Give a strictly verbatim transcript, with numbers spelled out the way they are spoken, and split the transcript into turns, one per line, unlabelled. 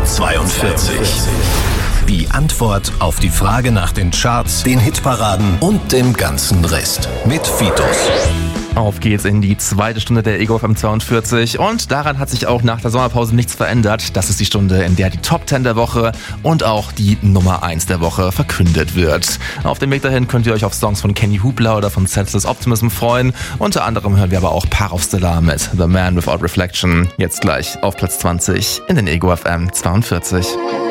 zweiundvierzig. Die Antwort auf die Frage nach den Charts, den Hitparaden und dem ganzen Rest mit Fitos.
Auf geht's in die zweite Stunde der Ego F M zweiundvierzig und daran hat sich auch nach der Sommerpause nichts verändert. Das ist die Stunde, in der die Top zehn der Woche und auch die Nummer eins der Woche verkündet wird. Auf dem Weg dahin könnt ihr euch auf Songs von Kenny Hoopla oder von Senseless Optimism freuen. Unter anderem hören wir aber auch Parov Stellar mit The Man Without Reflection. Jetzt gleich auf Platz zwanzig in den Ego F M zweiundvierzig.